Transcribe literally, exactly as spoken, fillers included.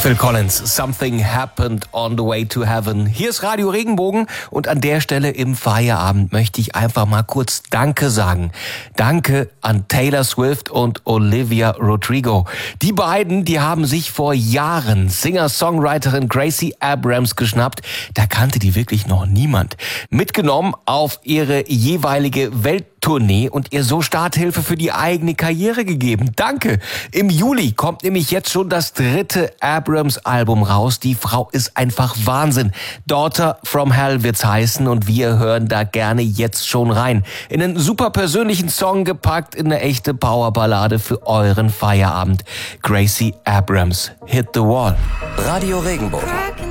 Phil Collins, Something Happened on the Way to Heaven. Hier ist Radio Regenbogen und an der Stelle im Feierabend möchte ich einfach mal kurz Danke sagen. Danke an Taylor Swift und Olivia Rodrigo. Die beiden, die haben sich vor Jahren Singer-Songwriterin Gracie Abrams geschnappt. Da kannte die wirklich noch niemand. Mitgenommen auf ihre jeweilige Welttournee und ihr so Starthilfe für die eigene Karriere gegeben. Danke! Im Juli kommt nämlich jetzt schon das dritte Abrams-Album raus. Die Frau ist einfach Wahnsinn. Daughter from Hell wird's heißen und wir hören da gerne jetzt schon rein. In einen super persönlichen Song gepackt, in eine echte Powerballade für euren Feierabend. Gracie Abrams, Hit the Wall. Radio Regenbogen.